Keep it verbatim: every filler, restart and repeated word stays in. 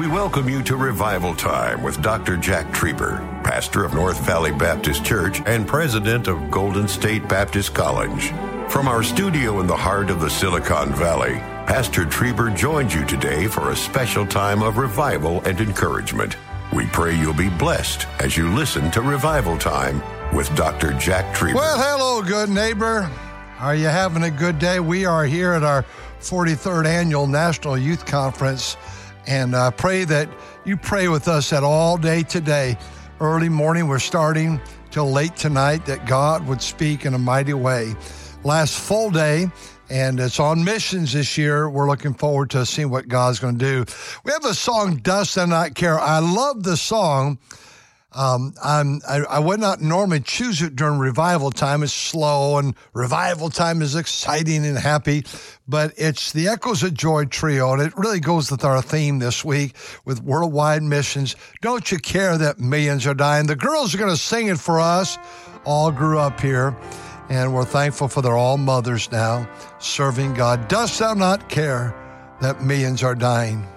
We welcome you to Revival Time with Doctor Jack Trieber, pastor of North Valley Baptist Church and president of Golden State Baptist College. From our studio in the heart of the Silicon Valley, Pastor Trieber joins you today for a special time of revival and encouragement. We pray you'll be blessed as you listen to Revival Time with Doctor Jack Trieber. Well, hello, good neighbor. Are you having a good day? We are here at our forty-third Annual National Youth Conference, and I uh, pray that you pray with us at all day today. Early morning, we're starting till late tonight, that God would speak in a mighty way. Last full day, and it's on missions this year. We're looking forward to seeing what God's going to do. We have the song, Dost Thou Not Care? I love the song. Um, I'm, I, I would not normally choose it during revival time. It's slow, and revival time is exciting and happy, but it's the Echoes of Joy Trio, and it really goes with our theme this week with worldwide missions. Don't you care that millions are dying? The girls are going to sing it for us. All grew up here, and we're thankful for their all mothers now serving God. Dost thou not care that millions are dying?